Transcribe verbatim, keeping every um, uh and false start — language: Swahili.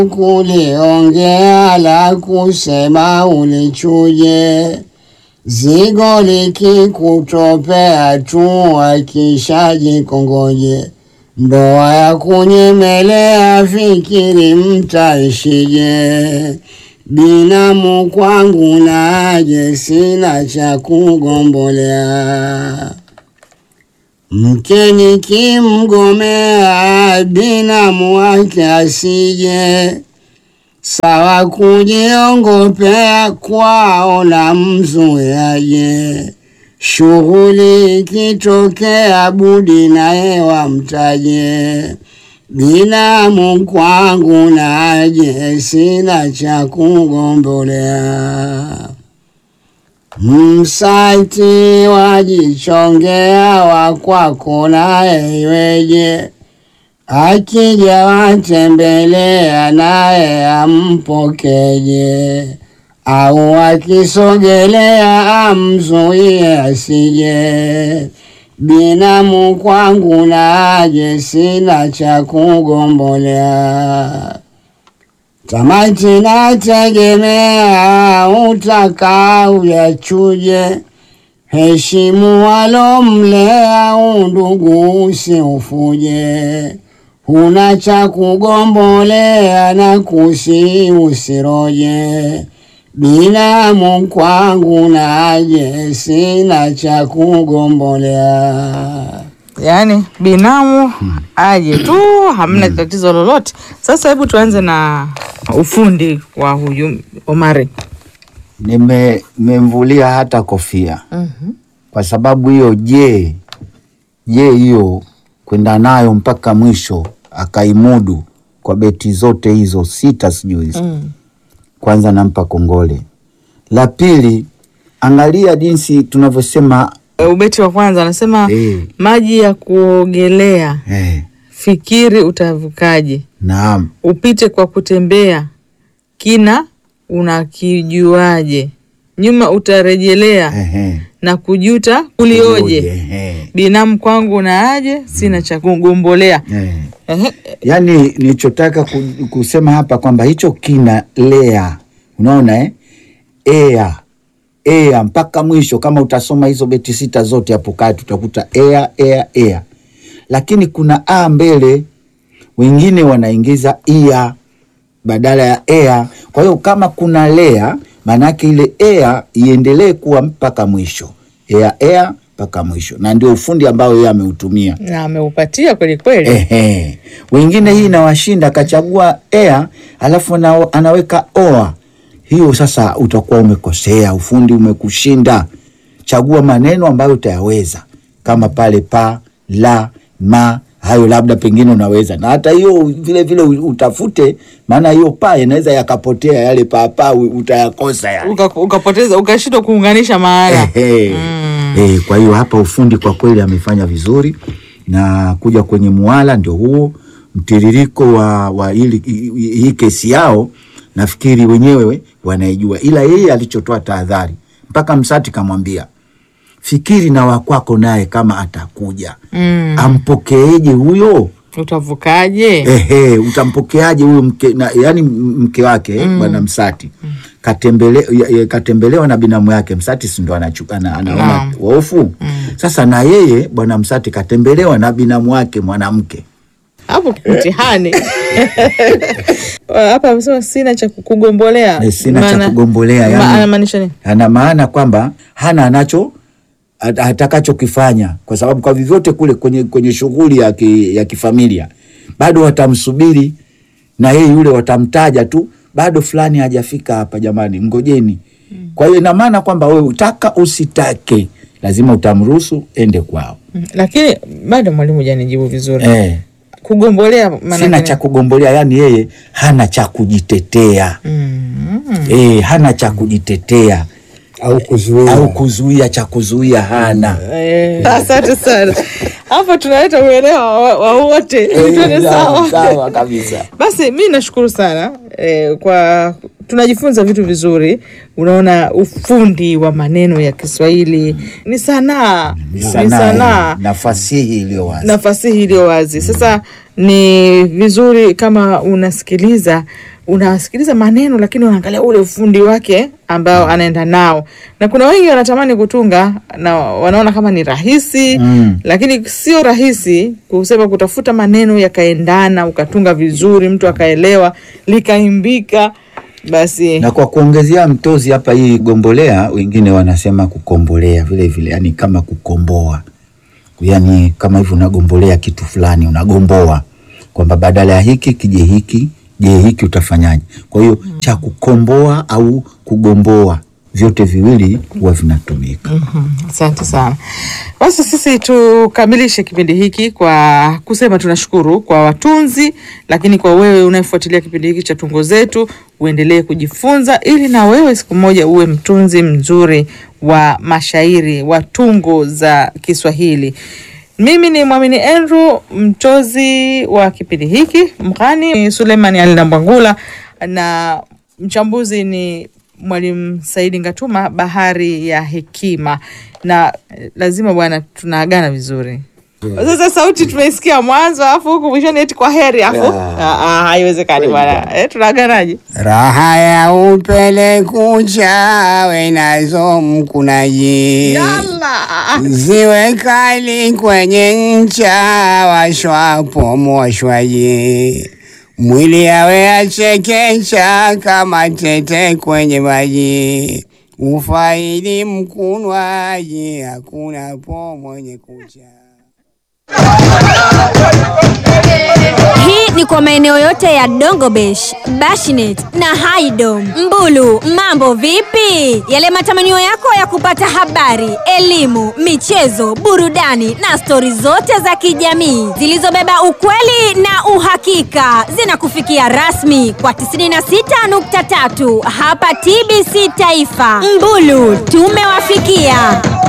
kuliongea la kusema ulichuje, zigo likikutopea tu akishaji kongoje, ndoa ya kunyemelea fikiri mtaishije, binamu kwangu naje sina cha kugombolea, mke nikimgomea binamu wake asije, sawa kujiongopea kwao na mzuyaje, shughuli ikitokea budi naye wamtaje, binamu kwangu naje sina cha kugombolea, msati wajichongea wakwako naye iweje, akija watembelea naye ampokeje, au akisogelea amzuie asije, binamu kwangu naje sina cha kugombolea, tamati nategemea utaka uyachuje, heshimu walomlea undugu usiufuje, huna cha kugombolea na kusi usiroje, binamu kwangu naje sina cha kugombolea. Yani binamu hmm. aje tu hamna hmm. tatizo lolote. Sasa hebu tuanze na ufundi wa huyu Omari. Nime memvulia hata kofia. Mm-hmm. Kwa sababu hiyo je, je hiyo kwenda nayo mpaka mwisho akaimudu kwa beti zote hizo sita sijui hizo. Mm. Kwanza nampa kongole. La pili, angalia jinsi tunavyosema ubeti wa kwanza anasema hey. maji ya kuogelea hey. fikiri utavukaje. Naam. Upite kwa kutembea kina unakijuaje, nyuma utarejelea hey. na kujuta kulioje hey. binamu kwangu na aje sina hmm. cha kugombolea hey. hey. Yani nilichotaka kusema hapa kwamba hicho kina lea unaona eh ea ea mpaka mwisho. Kama utasoma hizo beti sita zote hapo kati utakuta ea ea ea, lakini kuna a mbele, wengine wanaingiza ia badala ya ea. Kwa hiyo kama kuna lea manake ile ea iendelee kuwa mpaka mwisho, ea ea mpaka mwisho, na ndio ufundi ambao yeye ameutumia na ameupatia kweli kweli. Ehe, wengine hii inawashinda, akachagua ea alafu na, anaweka oa. Hiyo sasa utakuwa umekosea, ufundi umekushinda. Chagua maneno ambayo utayaweza, kama pale pa, la, ma, hayo labda pengine unaweza. Na hata hiyo vile vile utafute, maana hiyo pa inaweza yakapotea, yale pa pa utayakosa yale. Uka, ukapoteza, ukashindwa kuunganisha maana. Ehe. Mm. Eh, kwa hiyo hapa ufundi kwa kweli amefanya vizuri, na kuja kwenye muala ndio huo mtiririko wa wa hili hii kesi yao. Nafikiri wenyewe wanaijua, ila yeye alichotoa tahadhari mpaka Msati kamwambia fikiri na wakwako naye kama atakuja mm. ampokeeje huyo, utavukaje ehe utampokeaje huyo mke na, yani mke wake mm. bwana Msati mm. katembele katembelewa na binamu yake. Msati si ndo anachuka na anaona hofu mm. Sasa na yeye bwana Msati katembelewa na binamu wake mwanamke. Hapo mtihani. Hapa amesema sina cha kugombolea. Sina cha kugombolea, yani anamaanisha nini? Ana maana kwamba hana anacho atakachokifanya, kwa sababu kwa vyovyote kule kwenye kwenye shughuli ya ki, ya kifamilia bado watamsubiri, na yeye yule watamtaja tu, bado fulani hajafika hapa jamani, ngojeni. Mm. Kwa hiyo ina maana kwamba wewe utaka usitake lazima utamruhusu ende kwao. Mm. Lakini bado mwalimu hajanijibu vizuri. Eh. Kugombolea maana sina cha kugombolea, yani yeye hana cha kujitetea. Mm. Eh, hana cha kujitetea au kuzuia au kuzuia cha kuzuia hana. Eh, asante sana. Hapo tunaleta uelewa wa wote. Tuende sawa. Sawa kabisa. Basi mimi nashukuru sana eh, kwa tunajifunza vitu vizuri. Unaona ufundi wa maneno ya Kiswahili ni sanaa, ni sanaa, nafasihi iliyo wazi. Nafasihi iliyo wazi. Sasa ni vizuri kama unasikiliza unasikiliza maneno lakini unaangalia ule ufundi wake ambao anaenda nao. Na kuna wengi wanatamani kutunga na wanaona kama ni rahisi, mm. lakini sio rahisi kusema kutafuta maneno yakaendana, ukatunga vizuri, mtu akaelewa, likaimbika. Basi na kwa kuongezea mtozi hapa, hii gombolea wengine wanasema kukombolea vile vile, yani kama kukomboa. Yani kama hivyo unagombolea kitu fulani, unagomboa kwamba badala ya hiki kije hiki, je hiki utafanyaje? Kwa hiyo mm. cha kukomboa au kugomboa, vyote viwili huwa vinatumika. Mhm. Asante sana. Basi sisi tukamilishe kipindi hiki kwa kusema tunashukuru kwa watunzi, lakini kwa wewe unayefuatilia kipindi hiki cha Tungo Zetu, uendelee kujifunza ili na wewe siku moja uwe mtunzi mzuri wa mashairi, wa tungo za Kiswahili. Mimi ni Mwamini Andrew, mtozi wa kipindi hiki. Mghani Suleiman Alindambwangula na mchambuzi ni Mwalimu Saidi Ngatuma, Bahari ya Hekima. Na lazima bwana tunaagana vizuri. Sasa sauti tumeisikia mwanzo afu huko mwishoni eti kwa heri afu ah ah haiwezekani bwana. Eh, tunaaganaje? Raha ya upele kucha wenazo mkunaji, Yalla ziwe kali kwenye ncha washwapo moshwaji, mwili yawe achekecha kama tete kwenye maji, ufaidi mkunwaji hakuna po mwenye kucha. Hii ni kwa maeneo yote ya Dongobesh, Bashinet na Haidom. Mbulu, mambo vipi? Yale matamanio yako ya kupata habari, elimu, michezo, burudani na stori zote za kijamii zilizobeba ukweli na uhakika zinakufikia rasmi kwa tisini na sita nukta tatu hapa T B C Taifa. Mbulu, tumewafikia.